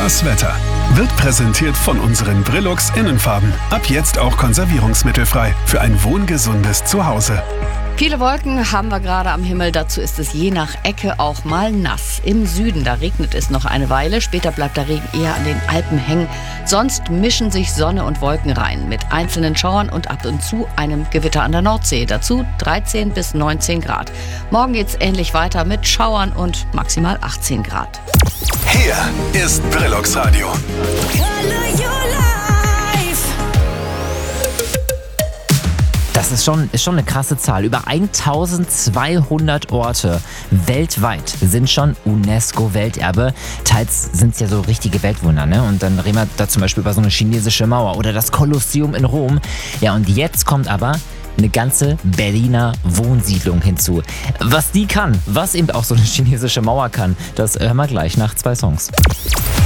Das Wetter wird präsentiert von unseren Brillux Innenfarben. Ab jetzt auch konservierungsmittelfrei für ein wohngesundes Zuhause. Viele Wolken haben wir gerade am Himmel, dazu ist es je nach Ecke auch mal nass. Im Süden, da regnet es noch eine Weile, später bleibt der Regen eher an den Alpen hängen. Sonst mischen sich Sonne und Wolken rein, mit einzelnen Schauern und ab und zu einem Gewitter an der Nordsee. Dazu 13 bis 19 Grad. Morgen geht's ähnlich weiter mit Schauern und maximal 18 Grad. Hier ist Brillux Radio. Das ist schon eine krasse Zahl. Über 1200 Orte weltweit sind schon UNESCO-Welterbe. Teils sind es ja so richtige Weltwunder, ne? Und dann reden wir da zum Beispiel über so eine chinesische Mauer oder das Kolosseum in Rom. Ja, und jetzt kommt aber eine ganze Berliner Wohnsiedlung hinzu. Was die kann, was eben auch so eine chinesische Mauer kann, das hören wir gleich nach 2 Songs.